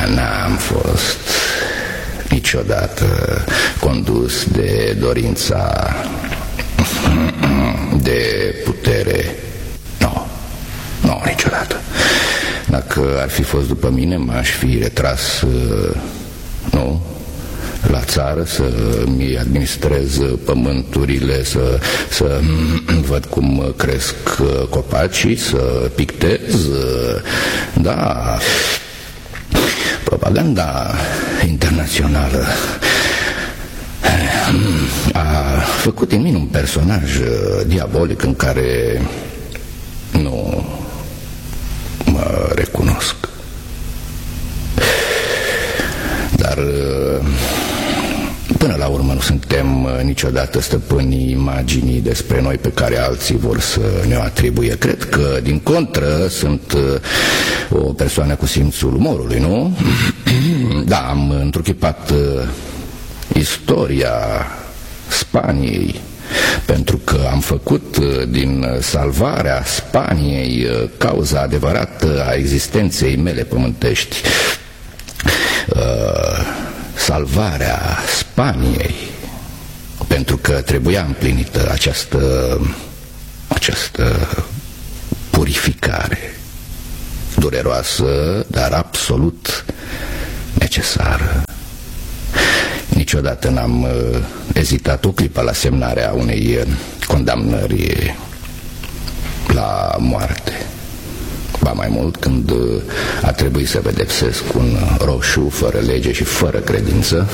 N-am fost niciodată condus de dorința de putere. Nu, niciodată. Dacă ar fi fost după mine, m-aș fi retras, la țară, să-mi administrez pământurile, să văd cum cresc copacii, să pictez. Da, propaganda internațională a făcut din mine un personaj diabolic în care nu mă recunosc. Dar până la urmă nu suntem niciodată stăpânii imaginii despre noi pe care alții vor să ne o atribuie. Cred că, din contră, sunt o persoană cu simțul umorului, nu? Da, am întruchipat istoria Spaniei, pentru că am făcut din salvarea Spaniei cauza adevărată a existenței mele pământești. Salvarea Spaniei, pentru că trebuia împlinită această purificare dureroasă, dar absolut necesară. Niciodată n-am ezitat o clipă la semnarea unei condamnări la moarte. Ba mai mult, când a trebuit să pedepsesc un roșu fără lege și fără credință,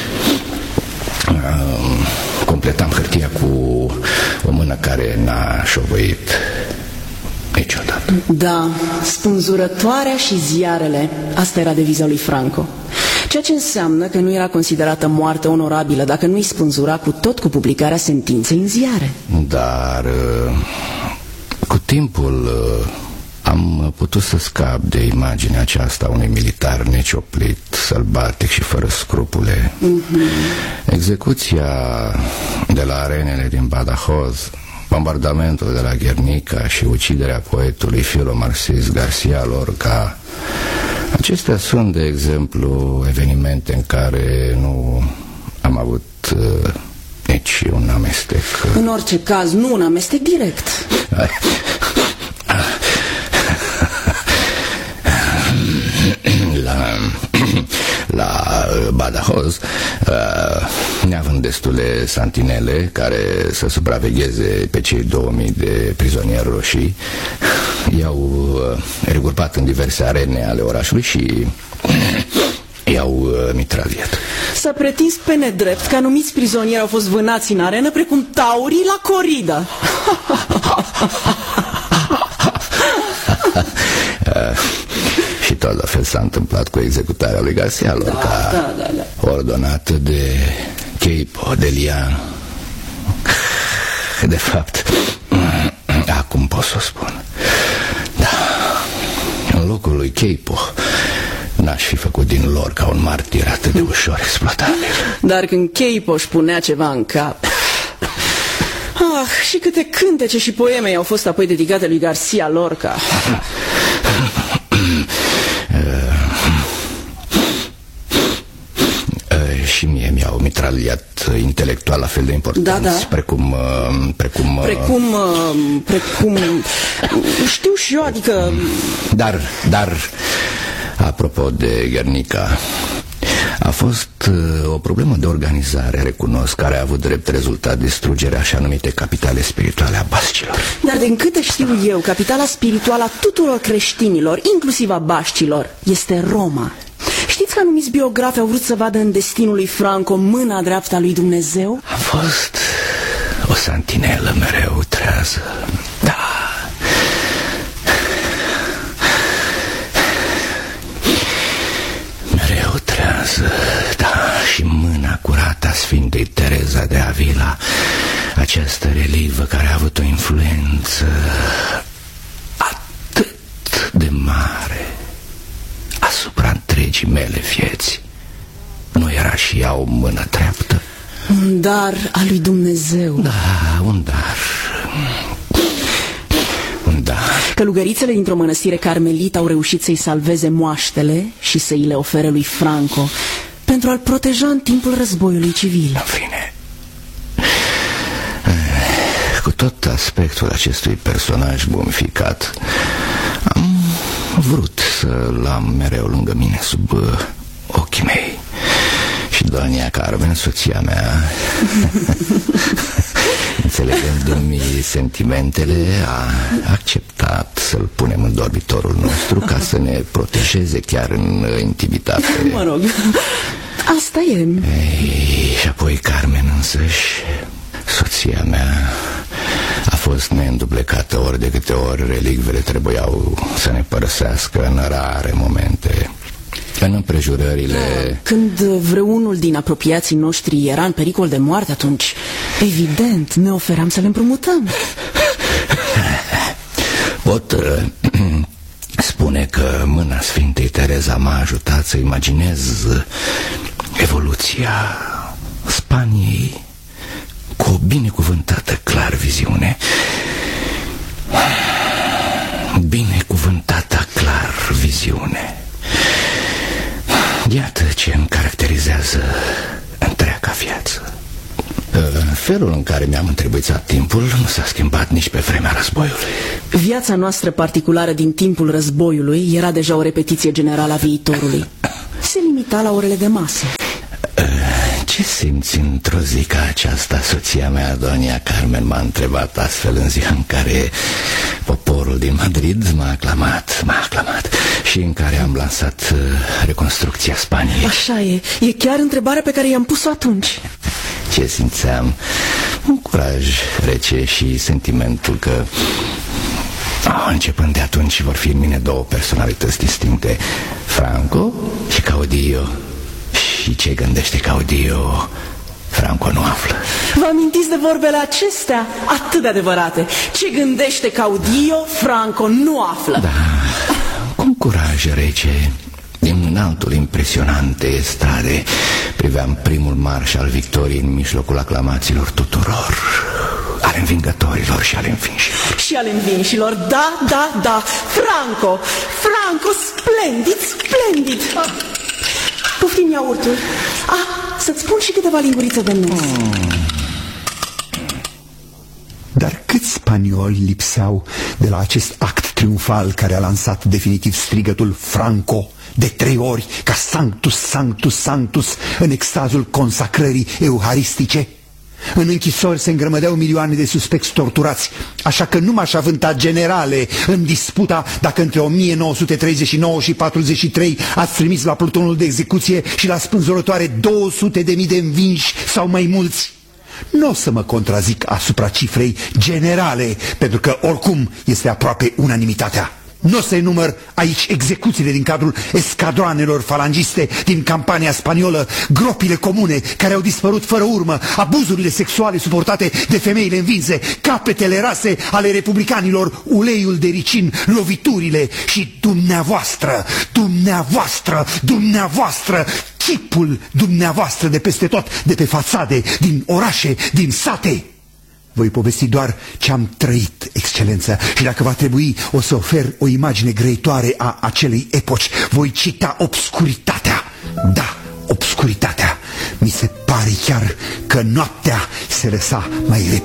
completam hârtia cu o mână care n-a șovăit niciodată. Da, spânzurătoarea și ziarele, asta era deviza lui Franco. Ceea ce înseamnă că nu era considerată moartă onorabilă dacă nu-i spânzura cu publicarea sentinței în ziare. Dar cu timpul am putut să scap de imaginea aceasta unui militar necioplit, sălbatic și fără scrupule. Execuția de la arenele din Badajoz, bombardamentul de la Guernica și uciderea poetului filo-marxist García Lorca, acestea sunt, de exemplu, evenimente în care nu am avut nici un amestec. În orice caz, nu un amestec direct. La Badajoz, neavând destule santinele care să supravegheze pe cei 2000 de prizonieri roșii, i-au regrupat în diverse arene ale orașului și i-au mitraliat. S-a pretins pe nedrept că anumiți prizonieri au fost vânați în arenă precum taurii la corida. Și tot la fel s-a întâmplat cu executarea lui García Lorca, da. Ordonată de Queipo de Lian. De fapt, acum pot să o spun, da, în locul lui Queipo n-aș fi făcut din Lorca un martir atât de ușor exploatabil. Dar când Queipo își punea ceva în cap... și câte cântece și poeme i-au fost apoi dedicate lui García Lorca. Și mie mi-au mitraliat intelectual la fel de importanți, da. Precum știu și eu, adică... Dar apropo de Guernica, a fost o problemă de organizare, recunosc, care a avut drept rezultat distrugerea așa numite capitale spirituale a bascilor. Dar din câte știu eu, capitala spirituală a tuturor creștinilor, inclusiv a bascilor, este Roma. Știți că anumiți biografi au vrut să vadă în destinul lui Franco mâna dreaptă a lui Dumnezeu? A fost o santinelă mereu trează. Da. Mereu trează, da. Și mâna curată a Sfintei Tereza de Avila, această relivă care a avut o influență atât de mare asupra întregii mele vieți. Nu era și ea o mână dreaptă? Un dar al lui Dumnezeu. Da, un dar. Un Da. Călugărițele dintr-o mănăstire carmelită au reușit să-i salveze moaștele și să-i le ofere lui Franco pentru a-l proteja în timpul războiului civil. În fine, cu tot aspectul acestui personaj bumificat, am vrut să-l am mereu lângă mine, sub ochii mei. Și doamna Carmen, soția mea, înțelegându-mi sentimentele, a acceptat să-l punem în dormitorul nostru ca să ne protejeze chiar în intimitate. Mă rog, asta e. Ei, și apoi Carmen însăși, soția mea, a fost neînduplecată ori de câte ori relicvele trebuiau să ne părăsească în rare momente. În împrejurările... Când vreunul din apropiații noștri era în pericol de moarte, atunci, evident, ne ofeream să le împrumutăm. Pot spune că mâna Sfintei Tereza m-a ajutat să imaginez evoluția Spaniei cu o binecuvântată clar viziune. Binecuvântata clar viziune. Iată ce îmi caracterizează întreaga viață. Felul în care mi-am întrebuițat timpul nu s-a schimbat nici pe vremea războiului. Viața noastră particulară din timpul războiului era deja o repetiție generală a viitorului. Se limita la orele de masă. Ce simți într-o zi ca aceasta, soția mea, doamna Carmen, m-a întrebat astfel în ziua în care poporul din Madrid m-a aclamat și în care am lansat reconstrucția Spaniei. Așa e chiar întrebarea pe care i-am pus-o atunci. Ce simțeam? Un curaj rece și sentimentul că începând de atunci vor fi în mine două personalități distincte, Franco și Caudillo. Și ce gândește Caudillo, Franco nu află. Vă amintiți de vorbele acestea? Atât de adevărate. Ce gândește Caudillo, Franco nu află. Da, cu curaj rece, din înaltul impresionant de estrade, priveam primul marș al victoriei în mijlocul aclamațiilor tuturor, ale învingătorilor și ale învinșilor. Și ale învinșilor, da, Franco, splendid. Poftim iaurtul. Să-ți spun și câteva lingurițe de nuț. Dar câți spanioli lipseau de la acest act triumfal care a lansat definitiv strigătul Franco de 3 ori ca Sanctus, Sanctus, Sanctus în extazul consacrării euharistice? În închisori se îngrămădeau milioane de suspecți torturați, așa că nu m-aș avânta, generale, în disputa dacă între 1939 și 43 ați trimis la plutonul de execuție și la spânzurătoare 200.000 de învinși sau mai mulți. Nu o să mă contrazic asupra cifrei generale, pentru că oricum este aproape unanimitatea. Nu o să enumăr aici execuțiile din cadrul escadroanelor falangiste din campania spaniolă, gropile comune care au dispărut fără urmă, abuzurile sexuale suportate de femeile învinse, capetele rase ale republicanilor, uleiul de ricin, loviturile și dumneavoastră, chipul dumneavoastră de peste tot, de pe fațade, din orașe, din sate. Voi povesti doar ce am trăit, excelență, și dacă va trebui o să ofer o imagine grăitoare a acelei epoci. Voi cita obscuritatea. Da, obscuritatea. Mi se pare chiar că noaptea se lăsa mai repede.